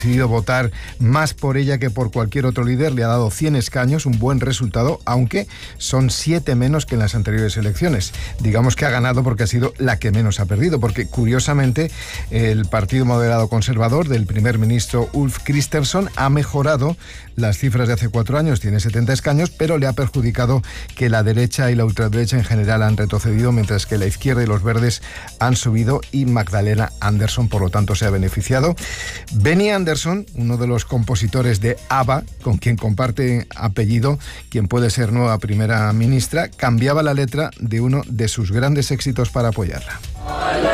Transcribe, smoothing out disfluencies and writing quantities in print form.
decidido votar más por ella que por cualquier otro líder. Le ha dado 100 escaños, un buen resultado, aunque son 7 menos que en las anteriores elecciones. Digamos que ha ganado porque ha sido la que menos ha perdido, porque curiosamente el Partido Moderado Conservador del primer ministro Ulf Kristersson ha mejorado las cifras de hace 4 años, tiene 70 escaños, pero le ha perjudicado que la derecha y la ultraderecha en general han retrocedido, mientras que la izquierda y los verdes han subido y Magdalena Andersson, por lo tanto, se ha beneficiado. Benny Andersson, uno de los compositores de ABBA, con quien comparte apellido, quien puede ser nueva primera ministra, cambiaba la letra de uno de sus grandes éxitos para apoyarla.